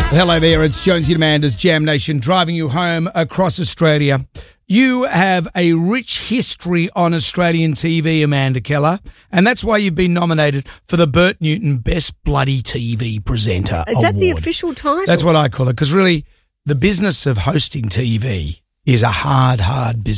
Hello there, it's Jonesy Amanda's Jam Nation driving you home across Australia. You have a rich history on Australian TV, Amanda Keller, and that's why you've been nominated for the Bert Newton Best Bloody TV Presenter Award. Is that the official title? That's what I call it, because really the business of hosting TV is a hard business.